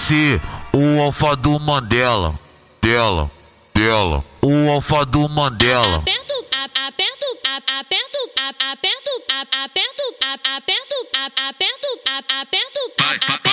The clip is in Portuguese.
ser o alfa do Mandela. Dela, o alfa do Mandela. Aperto, aperto, aperto, aperto, aperto, aperto, aperto, aperto, aperto,